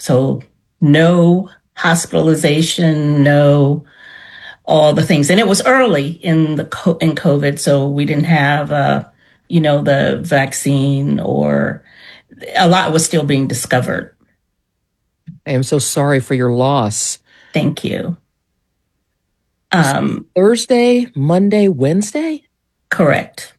So no hospitalization, no all the things. And it was early in the co- in COVID, so we didn't have, uh, you know, the vaccine, or a lot was still being discovered. I am so sorry for your loss. Thank you. Um, Thursday, Monday, Wednesday? Correct.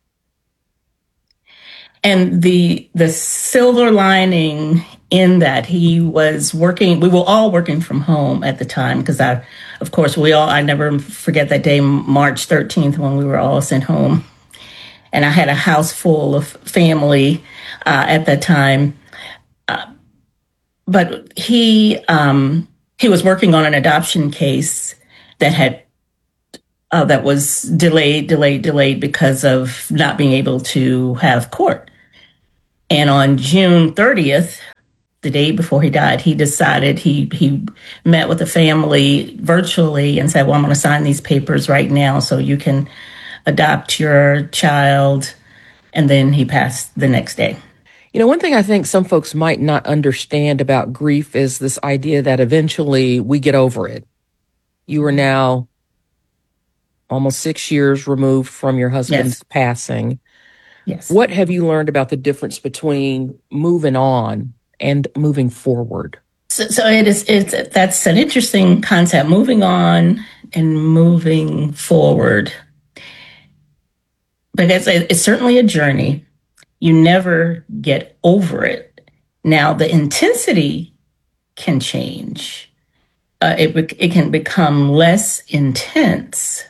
And the the silver lining in that, he was working, we were all working from home at the time, because I, of course, we all, I never forget that day, March thirteenth, when we were all sent home. And I had a house full of family uh, at that time. Uh, but he um, he was working on an adoption case that had uh, that was delayed, delayed, delayed because of not being able to have court. And on June thirtieth, the day before he died, he decided, he he met with the family virtually and said, well, I'm going to sign these papers right now so you can adopt your child. And then he passed the next day. You know, one thing I think some folks might not understand about grief is this idea that eventually we get over it. You are now almost six years removed from your husband's Yes. passing. Yes. What have you learned about the difference between moving on and moving forward? So, so it is. It's that's an interesting concept. Moving on and moving forward, because it, it's certainly a journey. You never get over it. Now, the intensity can change. Uh, it bec- it can become less intense,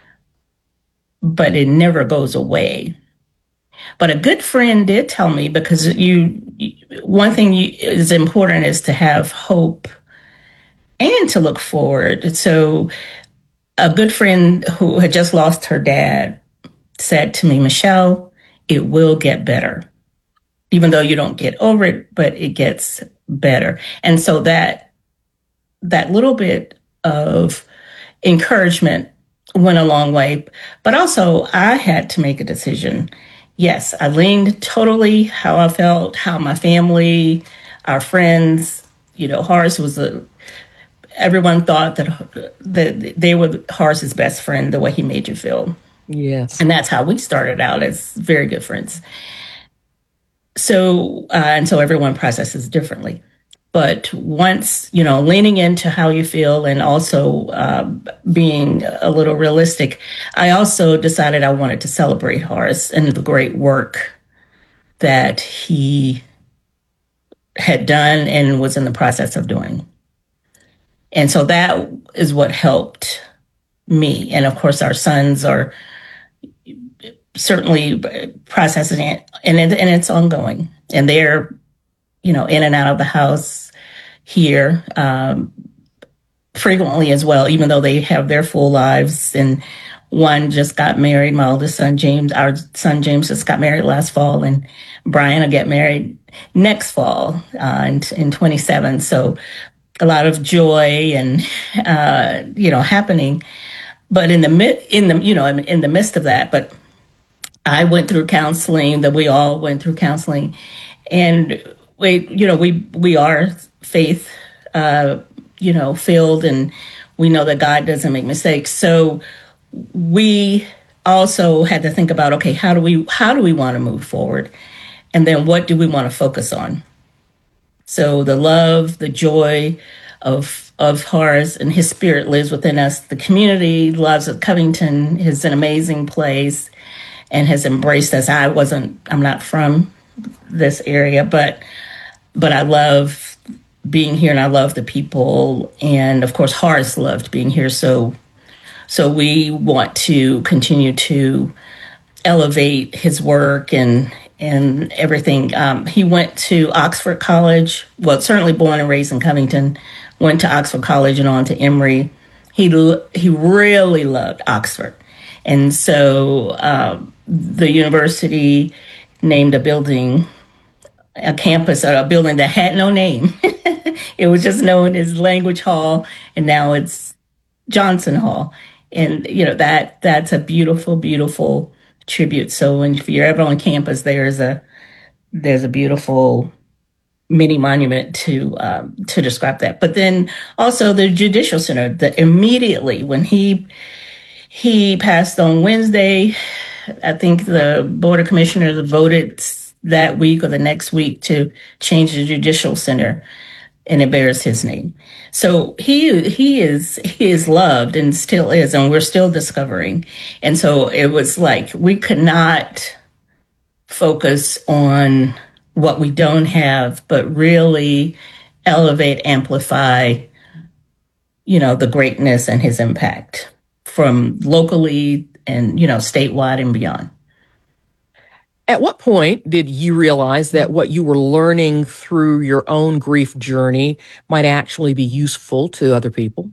but it never goes away. But a good friend did tell me, because you, one thing you, is important is to have hope and to look forward. So a good friend who had just lost her dad said to me, Michelle, it will get better. Even though you don't get over it, but it gets better. And so that, that little bit of encouragement went a long way. But also I had to make a decision. Yes, I leaned totally how I felt, how my family, our friends, you know, Horace was a, everyone thought that, that they were Horace's best friend, the way he made you feel. Yes. And that's how we started out, as very good friends. So, uh, and so everyone processes differently. But once, you know, leaning into how you feel and also uh, being a little realistic, I also decided I wanted to celebrate Horace and the great work that he had done and was in the process of doing. And so that is what helped me. And of course, our sons are certainly processing it, and it, and it's ongoing. And they're, you know, in and out of the house here um, frequently as well, even though they have their full lives. And one just got married. My oldest son, James, our son, James, just got married last fall. And Brian will get married next fall uh, in, in twenty-seven. So a lot of joy and, uh, you know, happening. But in the mid, in the, you know, in, in the midst of that, but I went through counseling, that we all went through counseling. And we, you know, we, we are faith, uh, you know, filled, and we know that God doesn't make mistakes. So we also had to think about, okay, how do we, how do we want to move forward? And then what do we want to focus on? So the love, the joy of, of Horace, and his spirit lives within us. The community loves of Covington is an amazing place and has embraced us. I wasn't, I'm not from this area, but, but I love being here and I love the people. And of course, Horace loved being here. So, so we want to continue to elevate his work and, and everything. Um, he went to Oxford College, well, certainly born and raised in Covington, went to Oxford College and on to Emory. He, he really loved Oxford. And so um, the university named a building, a campus, a building that had no name. It was just known as Language Hall, and now it's Johnson Hall. And, you know, that that's a beautiful, beautiful tribute. So when if you're ever on campus, there's a there's a beautiful mini monument to um, to describe that. But then also the Judicial Center, that immediately when he he passed on Wednesday, I think the Board of Commissioners voted that week or the next week to change the Judicial Center, and it bears his name. So he he is he is loved and still is, and we're still discovering. And so it was like we could not focus on what we don't have, but really elevate, amplify, you know, the greatness and his impact from locally and, you know, statewide and beyond. At what point did you realize that what you were learning through your own grief journey might actually be useful to other people?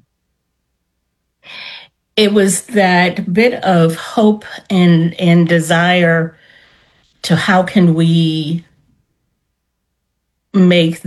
It was that bit of hope and, and desire to how can we make